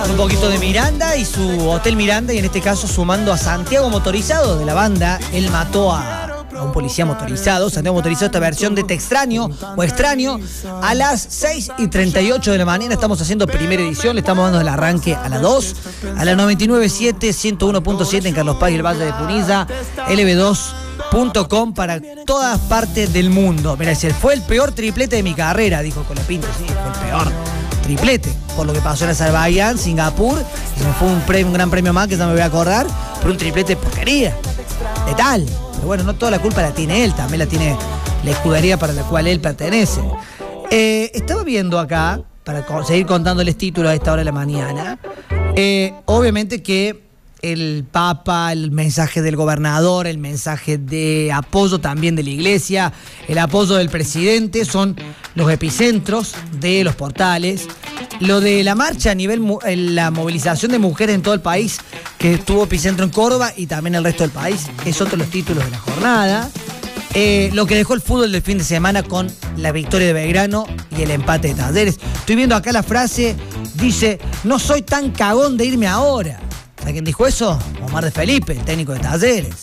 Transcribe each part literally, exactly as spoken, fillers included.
Con un poquito de Miranda y su Hotel Miranda, y en este caso sumando a Santiago Motorizado de la banda. Él mató a, a un policía motorizado. Santiago Motorizado, esta versión de Te Extraño o Extraño, a las seis y treinta y ocho de la mañana. Estamos haciendo primera edición, le estamos dando el arranque a las dos, a la noventa y nueve punto siete, ciento uno punto siete en Carlos Paz y el Valle de Punilla, L B dos punto com para todas partes del mundo. Mira, dice, fue el peor triplete de mi carrera, dijo Colapinto. Sí, fue el peor triplete, por lo que pasó en Azerbaiyán, Singapur, y se me fue un, premio, un gran premio más que no me voy a acordar, pero un triplete de porquería, de tal. Pero bueno, no toda la culpa la tiene él, también la tiene la escudería para la cual él pertenece. Eh, estaba viendo acá, para seguir contándoles títulos a esta hora de la mañana, eh, obviamente que el Papa, el mensaje del gobernador, el mensaje de apoyo también de la iglesia, el apoyo del presidente son los epicentros de los portales. Lo de la marcha a nivel, la movilización de mujeres en todo el país, que tuvo epicentro en Córdoba y también el resto del país, es otro de los títulos de la jornada. Eh, lo que dejó el fútbol del fin de semana con la victoria de Belgrano y el empate de Talleres. Estoy viendo acá la frase, dice, no soy tan cagón de irme ahora. ¿Sabes quién dijo eso? Omar de Felipe, el técnico de Talleres.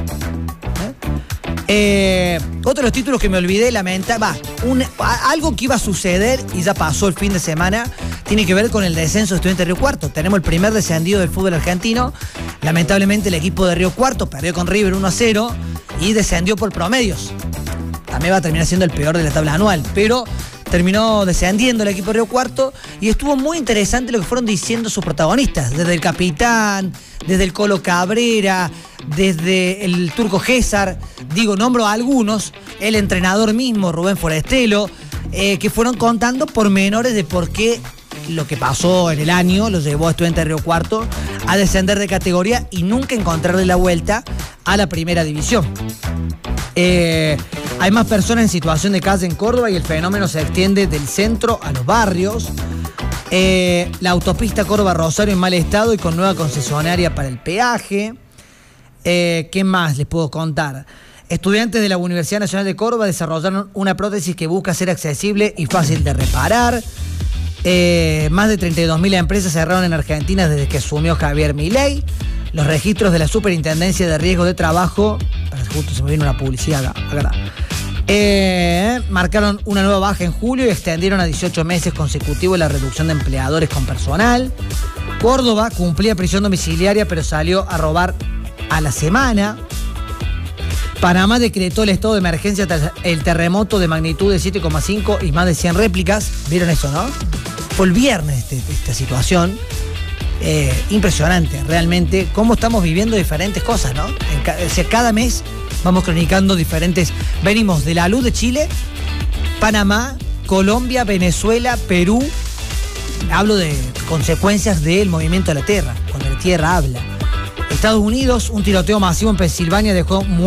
¿Eh? Eh, otro de los títulos que me olvidé, lamentaba, algo que iba a suceder y ya pasó el fin de semana, tiene que ver con el descenso de Estudiantes de Río Cuarto. Tenemos el primer descendido del fútbol argentino. Lamentablemente el equipo de Río Cuarto perdió con River uno a cero y descendió por promedios. También va a terminar siendo el peor de la tabla anual, pero terminó descendiendo el equipo de Río Cuarto y estuvo muy interesante lo que fueron diciendo sus protagonistas, desde el capitán, desde el Colo Cabrera, desde el Turco César, digo, nombro a algunos, el entrenador mismo, Rubén Forestelo, eh, que fueron contando pormenores de por qué lo que pasó en el año lo llevó a Estudiantes de Río Cuarto a descender de categoría y nunca encontrarle la vuelta a la primera división. Eh, hay más personas en situación de calle en Córdoba y el fenómeno se extiende del centro a los barrios. Eh, la autopista Córdoba-Rosario en mal estado y con nueva concesionaria para el peaje. Eh, ¿Qué más les puedo contar? Estudiantes de la Universidad Nacional de Córdoba desarrollaron una prótesis que busca ser accesible y fácil de reparar. Eh, más de treinta y dos mil empresas cerraron en Argentina desde que asumió Javier Milei. Los registros de la Superintendencia de Riesgo de Trabajo, justo se me vino una publicidad acá, acá eh, marcaron una nueva baja en julio y extendieron a dieciocho meses consecutivos la reducción de empleadores con personal. Córdoba cumplía prisión domiciliaria pero salió a robar a la semana. Panamá decretó el estado de emergencia tras el terremoto de magnitud de siete coma cinco y más de cien réplicas. ¿Vieron eso, no? Fue el viernes este, esta situación. Eh, impresionante, realmente, cómo estamos viviendo diferentes cosas, ¿no? En ca o sea, cada mes vamos cronicando diferentes. Venimos de la luz de Chile, Panamá, Colombia, Venezuela, Perú. Hablo de consecuencias del movimiento de la Tierra, cuando la Tierra habla. Estados Unidos, un tiroteo masivo en Pensilvania dejó